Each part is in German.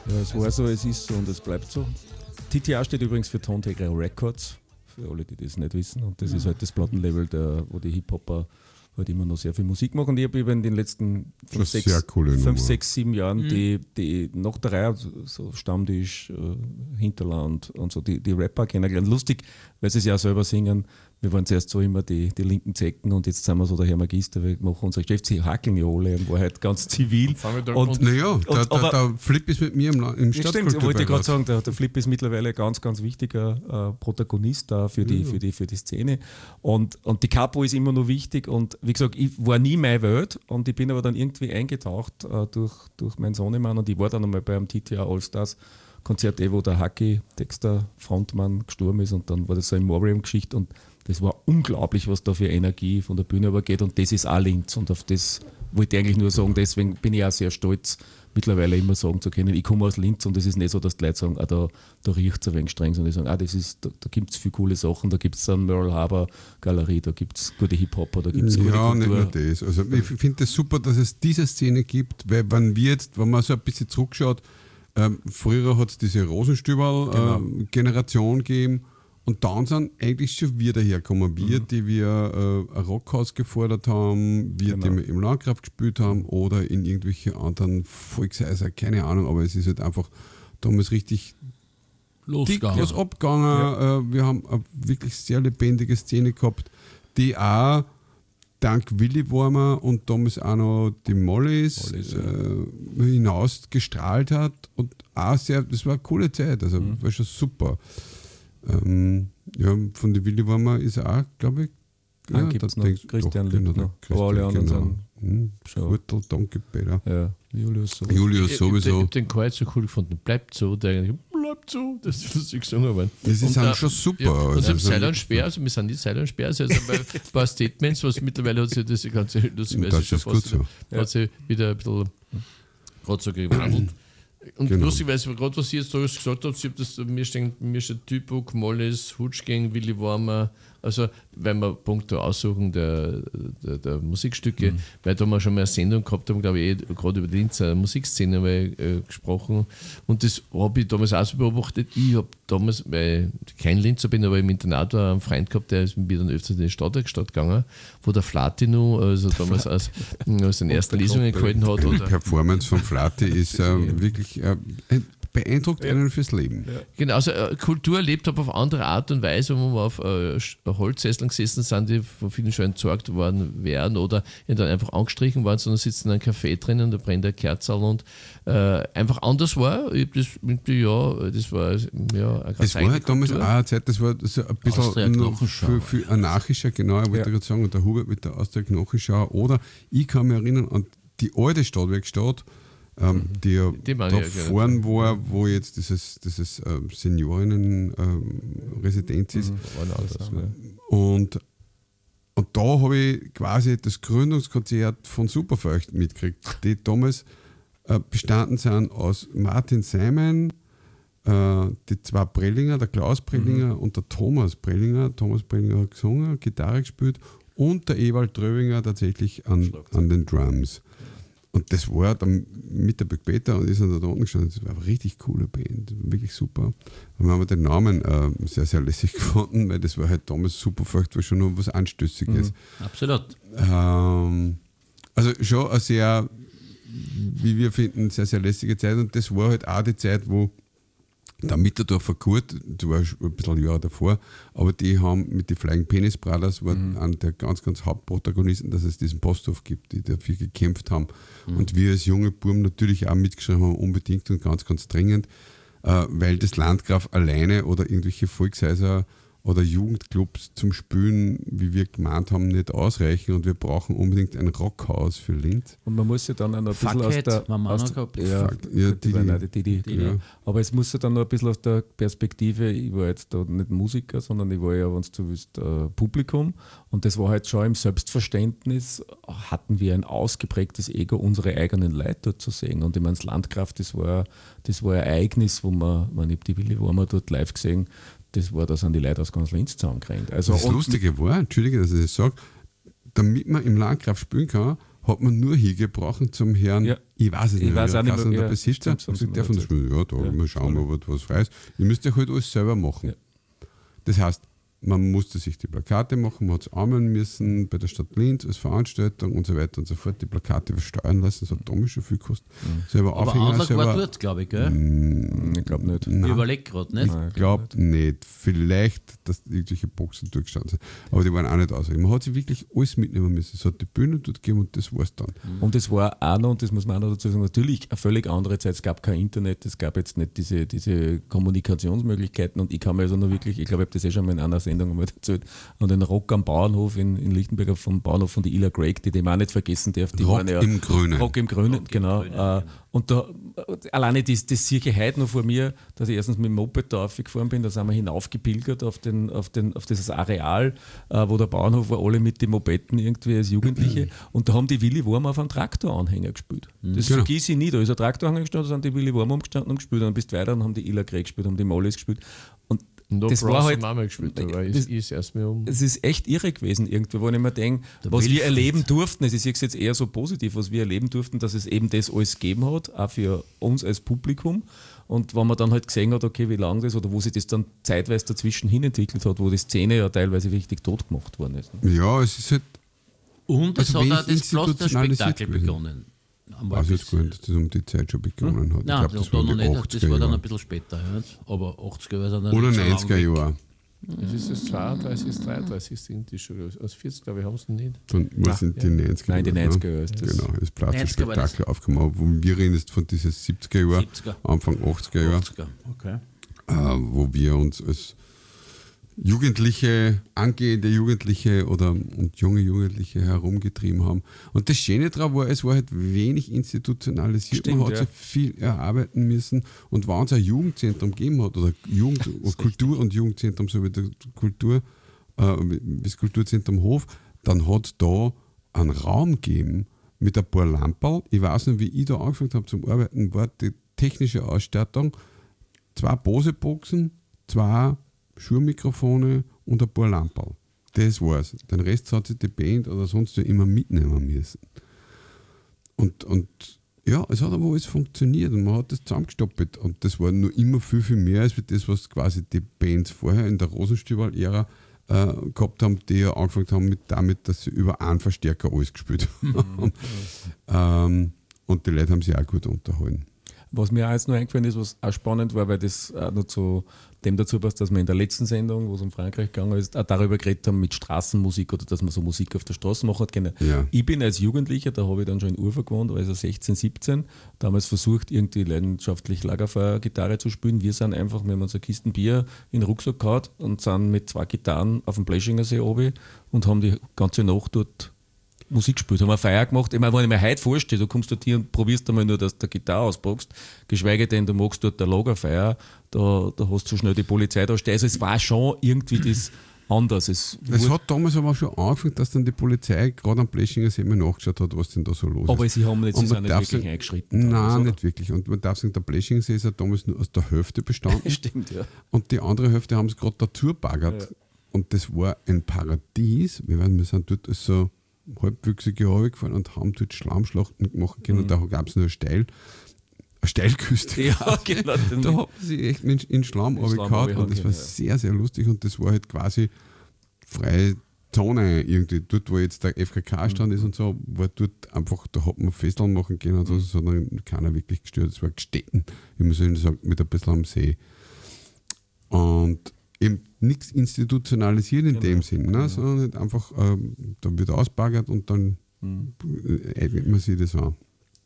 Ja, es war so, es ist so und es bleibt so. TTA steht übrigens für Tonträger Records, für alle, die das nicht wissen. Und das ist halt das Plattenlabel, wo die Hip-Hopper halt immer noch sehr viel Musik machen. Und ich habe in den letzten 5, 6, 7 Jahren die nach der Reihe, so Stammtisch, Hinterland und so, die Rapper kennengelernt. Lustig, weil sie es ja auch selber singen. Wir waren zuerst so immer die linken Zecken und jetzt sind wir so der Herr Magister, wir machen unser Geschäft. Sie hackeln ja alle in Wahrheit ganz zivil. Der Flip ist mit mir im Stadtkulturbeirat. Ich wollte gerade sagen, der Flip ist mittlerweile ein ganz, ganz wichtiger Protagonist da für die Szene. Und die Capo ist immer noch wichtig und wie gesagt, ich war nie meine Welt und ich bin aber dann irgendwie eingetaucht durch meinen Sohnemann und ich war dann einmal beim TTA All-Stars Konzert, wo der Haki, Dexter, Frontmann, gestorben ist und dann war das so eine Memoriam-Geschichte und das war unglaublich, was da für Energie von der Bühne übergeht und das ist auch Linz und auf das wollte ich eigentlich nur sagen, deswegen bin ich auch sehr stolz, mittlerweile immer sagen zu können, ich komme aus Linz und es ist nicht so, dass die Leute sagen, da riecht es ein wenig streng, sondern die sagen, da gibt es viele coole Sachen, da gibt es eine Merle Haber Galerie, da gibt es gute Hip-Hopper, da gibt es gute Kultur. Nicht nur das. Also ich finde es das super, dass es diese Szene gibt, weil wenn man so ein bisschen zurückschaut, früher hat es diese Rosenstüberl-Generation gegeben und dann sind eigentlich schon wir dahergekommen. Wir, die wir ein Rockhaus gefordert haben, wir, die wir im Landgraf gespielt haben oder in irgendwelche anderen Volkshäuser, keine Ahnung, aber es ist halt einfach damals richtig dick was abgegangen. Ja. Wir haben eine wirklich sehr lebendige Szene gehabt, die auch dank Willi Warmer und damals auch noch die Mollys hinaus gestrahlt hat und auch das war eine coole Zeit, also war schon super. Von den Willi Warmer ist auch, glaube ich, gibt's noch Christian Lindner, aber alle anderen sind Gürtel, danke Peter. Ja, Julius sowieso. Ich habe den Chor so cool gefunden, bleibt so, bleibt so, das ist lustig gesungen worden. Das ist schon super. Ja, und wir sind nicht Seil und Speer, also ein paar Statements, was mittlerweile hat sich das ganze lustigerweise schon fast hat sich wieder ein bisschen gerade so gewandelt. Und lustigerweise, gerade was ich jetzt da gesagt habe, mir steht Typuk, Mollis, Hutschgang, Willi Warmer, also weil wir Punkte aussuchen der Musikstücke, weil da wir schon mal eine Sendung gehabt haben, glaube ich, gerade über die Linzer Musikszene gesprochen und das habe ich damals auch so beobachtet. Ich habe damals, weil ich kein Linzer bin, aber im Internat war ein Freund gehabt, der ist mit mir dann öfters in die Stadt gegangen, wo der Flatino, also damals aus den ersten Lesungen gehalten hat. Die Performance von Flati ist wirklich beeindruckt einen fürs Leben. Ja. Genau, also Kultur lebt aber auf andere Art und Weise, wo wir auf Holzsesseln gesessen sind, die von vielen schon entsorgt worden wären oder dann einfach angestrichen waren, sondern sitzen in einem Café drinnen, da brennt eine Kerze und einfach anders war. Ich das war eine das war halt damals auch eine Zeit, das war so ein bisschen noch viel anarchischer, genau, ich wollte gerade sagen, und der Hubert mit der Austria Knochenschau oder ich kann mich erinnern an die alte Stadtwerkstatt, die ja da vorne war, wo jetzt dieses Seniorinnen-Residenz ist. Und da habe ich quasi das Gründungskonzert von Superfeucht mitgekriegt, die damals bestanden sind aus Martin Seimen, die zwei Prellinger, der Klaus Prellinger und der Thomas Prellinger. Thomas Prellinger hat gesungen, Gitarre gespielt und der Ewald Tröbinger tatsächlich an den Drums. Und das war dann mit der Big Peter und ist dann da unten gestanden. Das war eine richtig coole Band, wirklich super. Und wir haben den Namen sehr, sehr lässig gefunden, weil das war halt damals Superfeucht, war schon noch was Anstößiges. Absolut. Also schon eine sehr, wie wir finden, sehr, sehr lässige Zeit. Und das war halt auch die Zeit, wo der Mitterdorfer Kurt, das war schon ein bisschen Jahre davor, aber die haben mit den Flying Penis Brothers, war einer der ganz, ganz Hauptprotagonisten, dass es diesen Posthof gibt, die dafür gekämpft haben. Und wir als junge Buben natürlich auch mitgeschrieben haben, unbedingt und ganz, ganz dringend, weil das Landgraf alleine oder irgendwelche Volkshäuser oder Jugendclubs zum Spielen, wie wir gemeint haben, nicht ausreichen und wir brauchen unbedingt ein Rockhaus für Linz. Und man muss ja dann auch noch ein bisschen aber es muss ja dann noch ein bisschen aus der Perspektive, ich war jetzt da nicht Musiker, sondern ich war ja, wenn du willst, Publikum und das war halt schon im Selbstverständnis, hatten wir ein ausgeprägtes Ego, unsere eigenen Leute dort zu sehen und ich meine, das Landgraf, das war ein Ereignis, wo man, ich habe die Willi Warmer dort live gesehen, da sind die Leute aus ganz Linz zusammengerannt. Also das Lustige war, entschuldige, dass ich das sage, damit man im Landgraf spielen kann, hat man nur hingebracht zum Herrn Ich weiß es nicht. Ich weiß auch nicht mehr, der ja, Besitzer stimmt, sagt, der von der Spiel, ja, da mal schauen wir, was frei ist. Ihr müsst ja halt alles selber machen. Ja. Das heißt, man musste sich die Plakate machen, man hat es anmelden müssen bei der Stadt Linz als Veranstaltung und so weiter und so fort. Die Plakate versteuern lassen, das hat damals schon viel gekostet. Selber Aber Aufhänger, Anlag selber, war dort, glaube ich, gell? Ich glaube nicht. Ich überlege gerade, nicht? Ich glaube nicht. Vielleicht, dass irgendwelche Boxen durchgestanden sind. Aber die waren auch nicht aus. Man hat sich wirklich alles mitnehmen müssen. Es hat die Bühne dort gegeben und das war es dann. Und es war auch noch, und das muss man auch noch dazu sagen, natürlich eine völlig andere Zeit. Es gab kein Internet, es gab jetzt nicht diese Kommunikationsmöglichkeiten. Und ich kann mir also noch wirklich, ich glaube, ich habe das schon mal in einer Sendung einmal erzählt, an den Rock am Bauernhof in Lichtenberg, vom Bauernhof von die Ila Craig, die man auch nicht vergessen darf. Die Rock waren ja, im Grünen. Rock im Grünen, genau. Und da, alleine das sehe ich heute noch vor mir, dass ich erstens mit dem Moped da aufgefahren bin, da sind wir hinaufgepilgert auf dieses Areal, wo der Bauernhof war, alle mit den Mopeden irgendwie als Jugendliche. Und da haben die Willi Worm auf einem Traktoranhänger gespielt. Das vergesse ich nie. Da ist ein Traktoranhänger gestanden, da sind die Willi Worm umgestanden und gespielt. Und dann bist du weiter und haben die Ila Craig gespielt, haben die Mollis gespielt. Und das war halt, gespielt, da war ich erst mal es ist echt irre gewesen irgendwie, wo ich mir denke, was wir erleben durften, es ist jetzt eher so positiv, was wir erleben durften, dass es eben das alles gegeben hat, auch für uns als Publikum. Und wenn man dann halt gesehen hat, okay, wie lange das oder wo sich das dann zeitweise dazwischen hin entwickelt hat, wo die Szene ja teilweise richtig tot gemacht worden ist. Ja, es ist halt. Und es Also hat auch das Pflasterspektakel begonnen. Also jetzt gut, dass das um die Zeit schon begonnen hat. Nein, ich glaub, das war noch nicht, das war dann Jahre. ein bisschen später. Ja. Aber 80er Jahre sind dann Oder nicht so lang 90er weg. Jahre. Das ist das 32, 33 sind die schon. Aus 40, glaube ich, haben sie nicht. Dann was sind die 90er Nein, die Jahre, 90er Jahre ist das. Genau, das 90er war Platzspektakel aufgekommen. Wo wir reden jetzt von diesen 70er Jahren, 70er. Anfang 80er Jahre, 80er, okay. wo wir uns als Jugendliche, angehende Jugendliche und junge Jugendliche herumgetrieben haben. Und das Schöne daran war, es war halt wenig institutionalisiert. Stimmt, Man hat sich viel erarbeiten müssen. Und wenn es ein Jugendzentrum gegeben hat, oder Kultur- und Jugendzentrum, so wie das Kulturzentrum Hof, dann hat da einen Raum gegeben mit ein paar Lampen. Ich weiß nicht, wie ich da angefangen habe zum Arbeiten, war die technische Ausstattung 2 Bose-Boxen, 2 Schurmikrofone und ein paar Lampen. Das war's. Den Rest hat sich die Band oder sonst immer mitnehmen müssen. Und ja, es hat aber alles funktioniert und man hat das zusammengestoppelt. Und das war nur immer viel, viel mehr als das, was quasi die Bands vorher in der Rosenstiefel-Ära gehabt haben, die ja angefangen haben damit, dass sie über einen Verstärker alles gespielt haben. Und die Leute haben sich auch gut unterhalten. Was mir auch jetzt noch eingefallen ist, was auch spannend war, weil das auch noch zu dem dazu passt, dass wir in der letzten Sendung, wo es um Frankreich gegangen ist, auch darüber geredet haben mit Straßenmusik oder dass man so Musik auf der Straße machen hat. Ja. Ich bin als Jugendlicher, da habe ich dann schon in Urfa gewohnt, also 16, 17, damals versucht, irgendwie leidenschaftlich Lagerfeuer-Gitarre zu spielen. Wir haben uns eine Kisten Bier in den Rucksack gehauen und sind mit 2 Gitarren auf dem Bläschinger See oben und haben die ganze Nacht dort Musik gespielt, haben eine Feier gemacht. Ich meine, wenn ich mir heute vorstelle, du kommst dort hier und probierst einmal nur, dass du die Gitarre auspackst, geschweige denn, du machst dort eine Lagerfeier, da hast du schnell die Polizei da stehen. Also es war schon irgendwie das anders. Es hat damals aber schon angefangen, dass dann die Polizei gerade am Bläschinger See mal nachgeschaut hat, was denn da so los ist. Aber sie haben jetzt nicht wirklich eingeschritten. Nein, nicht wirklich. Und man darf sagen, der Bläschinger See ist ja damals nur aus der Hälfte bestanden. Stimmt, ja. Und die andere Hälfte haben sie gerade dazu baggert. Ja. Und das war ein Paradies. Wir sind dort so halbwüchsige Jahre gefahren und haben dort Schlammschlachten machen können. Und da gab es nur eine Steilküste. Ja, genau. Da haben sie echt in Schlamm gehauen und das war sehr, sehr lustig. Und das war halt quasi freie Zone irgendwie. Dort, wo jetzt der FKK-Stand ist und so, war dort einfach, da hat man Festeln machen können und so, das hat dann keiner wirklich gestört. Das war gestanden, wie man so sagt, mit ein bisschen am See. Und eben nichts institutionalisiert in dem Sinn, ne? Sondern nicht einfach, da wird ausbaggert und dann eignet man sich das an.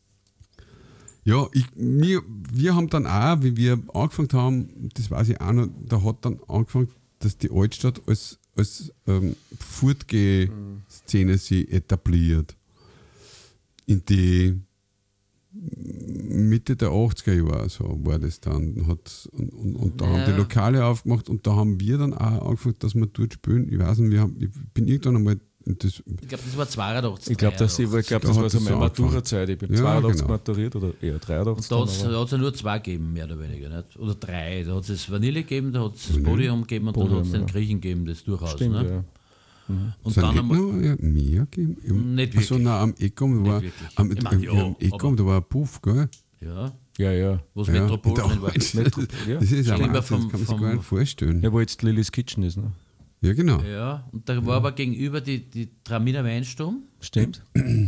Ja, wir haben dann auch, wie wir angefangen haben, das weiß ich auch noch, da hat dann angefangen, dass die Altstadt als Fortgeh-Szene sich etabliert. In die Mitte der 80er Jahre so war das dann. Und da haben die Lokale aufgemacht und da haben wir dann auch angefangen, dass wir dort spielen. Ich weiß nicht, ich bin irgendwann einmal. Ich glaube, das war 82. Ich glaube, das war so meine Matura-Zeit. Ich bin 82 maturiert oder eher 83. Da hat es ja nur 2 gegeben, mehr oder weniger. Nicht? Oder 3. Da hat es das Vanille gegeben, da hat es das Podium gegeben und dann hat es den Griechen gegeben, das durchaus. Stimmt, ne? Ja. Und Sind dann nicht einmal. noch mehr gegeben? Nicht Achso, wirklich. nein, am Ecom war, wirklich. am Ich meine, ja, Ecom, da war ein Puff, gell? Ja, Ja. wo es Ja, Metropol da- drin war. Ja. Das ist Stell ein dir mal Wahnsinn, das kann man sich gar nicht vorstellen. Ja, wo jetzt Lily's Kitchen ist, ne? Ja, genau. Ja, und da war aber gegenüber die Traminer Weinsturm. Stimmt.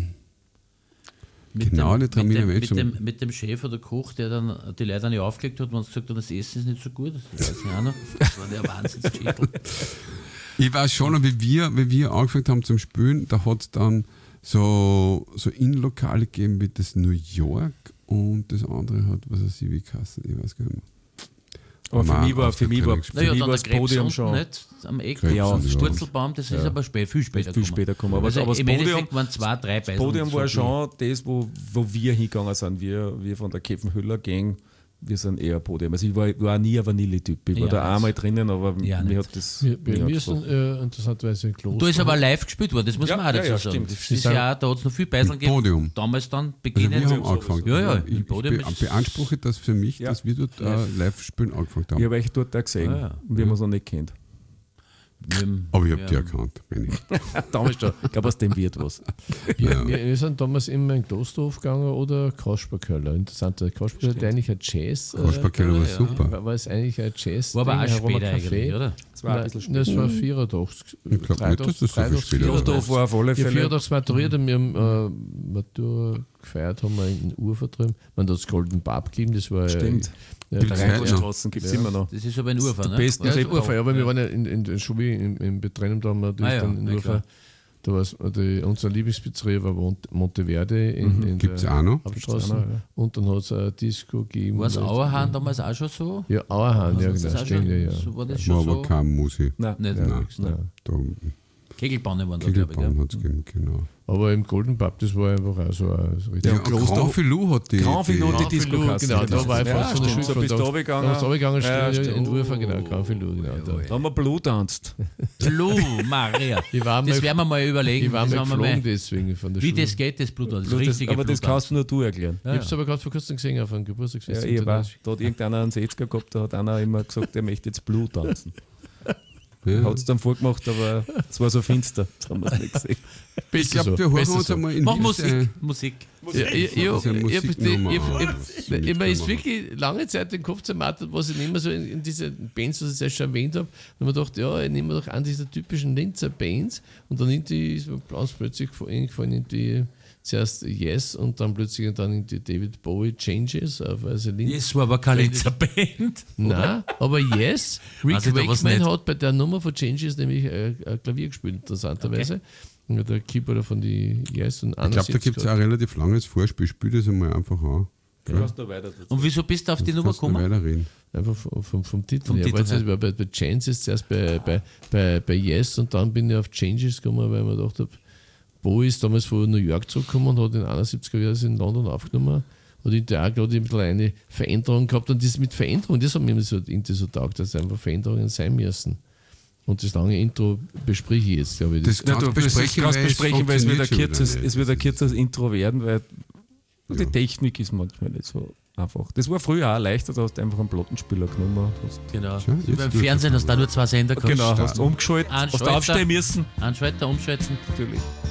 Genau, die Traminer Weinsturm. Mit dem Chef oder Koch, der dann die Leute nicht aufgelegt hat, und gesagt hat, das Essen ist nicht so gut. Das weiß ich auch noch. Das war der Wahnsinnsgeschichte. Ich weiß schon, noch, wie wir angefangen haben zum Spielen, da hat es dann so Innenlokale gegeben wie das New York und das andere hat, was weiß ich, wie geheißen, ich weiß gar nicht mehr. Aber für mich war Naja, dann der das Krebs Podium unten, schon nicht? Am Eck, Krebs Ja, unten, Spurzelbaum, das ist aber viel später viel später gekommen. Aber, Also aber das im Podium, Endeffekt waren 2, 3 Beisel. Podium war so schon das, wo wir hingegangen sind. Wir von der Kepfenhüller-Gang, wir sind eher Podium. Also ich war nie ein Vanille-Typ. Ich war Ja, da nicht. einmal drinnen, aber Ja, mir nicht. hat das. Bei mir mir hat's sind interessanterweise ein Kloster. Da ist aber live gespielt worden, das muss Ja, man auch dazu ja, sagen. stimmt. Das ist ja auch, da hat es noch viel Beisel gegeben. Podium. Damals dann Also beginnen. wir haben angefangen. Ja, ja, Ich im Podium ist- beanspruche das für mich, Ja. dass wir dort live spielen angefangen Ich haben. habe euch dort auch gesehen. Ja. Wir haben es noch nicht kennt. Aber ich habe die erkannt, meine ich. Damals schon. Ich glaube, aus dem wird was. Wir sind damals immer in Klosterhof gegangen oder Kasperkeller. Interessant, der Kasperkeller hat eigentlich ein Jazz. Kasperkeller war super. War es eigentlich ein Jazz? War aber auch Ding, später eigentlich, oder? Das war ein bisschen Das war 84. Ich glaube nicht, dass das so viel später war. Klosterhof war auf alle Ja, Fälle. 84 maturiert und wir haben Matura gefeiert, haben wir in den Ufer drüben. Man hat das Golden Pub gegeben, das war Stimmt. Ja, Gibt's der heute Rhein- noch? Straßen gibt es immer noch. Das ist aber ein Urfahr, ne? Besten Ja, das Rep- Ufer, ja, aber wir waren ja in der Schule im Betrennung, da haben wir natürlich ja, dann in ja, Ufer. klar. Da war's, unsere Lieblingspizzeria war Monteverde in Gibt es der auch noch? Hauptstraße. Gibt's auch noch, ja. Und dann hat es eine Disco gegeben. War es mit- Auerhahn damals auch schon so? Ja, Auerhahn, ja, Das genau, auch stimmt, schon, ja. So war das War schon aber so? keine Musik. Nein. Nicht. Nein, Nein. da Kegelbahnen waren da, glaube ich. Kegelbahn Gell? hat es gegeben, genau. Aber im Golden Pub, das war einfach auch so ein richtig. Ja, Kloster- Grand Filou hat die. Grand Filou, die Grand Disco Filou, Kasse. genau, da war ich fast von der stimmt, Schule so bist du runtergegangen. Da runtergegangen, Ja, in stimmt. Ufer, genau, Grand Filou, genau. Da. Da haben wir Blut tanzt. Blue, Maria. Ich war Das mal, werden wir mal überlegen. ich war Das mal haben wir geflogen mal, deswegen von der wie Schule. das geht, das Blut. Das Blut, richtige aber das Blut. kannst nur du erklären. Ich habe es aber gerade vor kurzem gesehen auf einem Geburtstagsfest. Ja, ich war. Da hat irgendeiner einen 60er gehabt, da hat einer immer gesagt, er möchte jetzt Blut tanzen. Ja. Hat es dann vorgemacht, aber es war so finster. Das haben wir es nicht gesehen. Ich glaube, wir hören uns einmal in Mach Wien Musik. Ja, Das ist eine Musiknummer. Immer ist wirklich lange Zeit den Kopf zermartert, was ich nicht mehr so in diese Bands, was ich jetzt schon erwähnt habe. Und man dachte, ja, ich nehme doch an diese typischen Linzer Bands. Und dann irgendwie ist mir ganz plötzlich eingefallen, irgendwie zuerst Yes und dann plötzlich dann irgendwie David Bowie Changes auf Linz. Das war aber keine Linzer-Band. Nein, aber Yes. Rick Weiß ich doch was Wakeman nicht. hat bei der Nummer von Changes nämlich Klavier gespielt, interessanterweise. Und der Keyboarder von die Yes und Ich glaube, da gibt es auch ein relativ langes Vorspiel. Spiel das einmal einfach an. Du kannst da weiter dazu. Und wieso bist du auf die Nummer Kannst du gekommen? weiterreden. Einfach vom Titel Vom her. Titel Weil her. es war bei Chances zuerst bei Yes und dann bin ich auf Changes gekommen, weil ich mir gedacht habe, Bowie ist damals von New York zurückgekommen und hat in 71er Jahren in London aufgenommen. Hat in der auch gerade ein bisschen eine Veränderung gehabt. Und das mit Veränderung, das hat mir immer so, irgendwie so taugt, dass einfach Veränderungen sein müssen. Und das lange Intro bespreche ich jetzt, glaube ich. Das kannst du besprechen, weil es wird ein funktioniert kurzes, schon es wird ein kurzes Intro werden, weil die Technik ist manchmal nicht so einfach. Das war früher auch leichter, da hast du einfach einen Plattenspieler genommen. Genau. Schau, jetzt Beim tut Fernsehen es hast du da nur 2 Sender gehabt. Genau, hast du umgeschaltet, Einen hast du Schalter. aufstehen müssen. Anschalter, umschalten. Natürlich.